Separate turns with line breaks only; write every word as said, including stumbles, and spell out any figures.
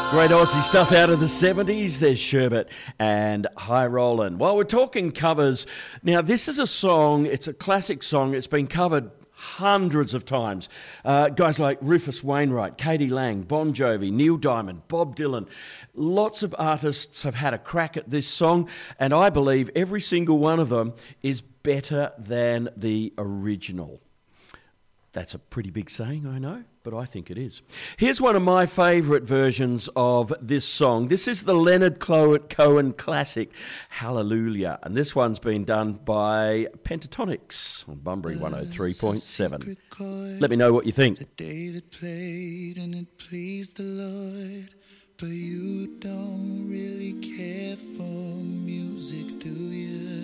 Great Aussie stuff out of the seventies. There's Sherbet and High Rollin'. While we're talking covers, now this is a song, it's a classic song. It's been covered hundreds of times. Uh, guys like Rufus Wainwright, Katie Lang, Bon Jovi, Neil Diamond, Bob Dylan. Lots of artists have had a crack at this song, and I believe every single one of them is better than the original. That's a pretty big saying, I know, but I think it is. Here's one of my favourite versions of this song. This is the Leonard Cohen classic, Hallelujah. And this one's been done by Pentatonix on Bunbury one oh three point seven. Let me know what you think.
That David played and it pleased the Lord, but you don't really care for music, do you?